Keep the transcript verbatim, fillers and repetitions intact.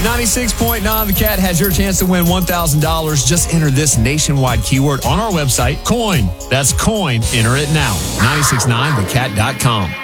ninety-six point nine The Cat has your chance to win one thousand dollars. Just enter this nationwide keyword on our website, COIN. That's COIN. Enter it now. nine six nine the cat dot com.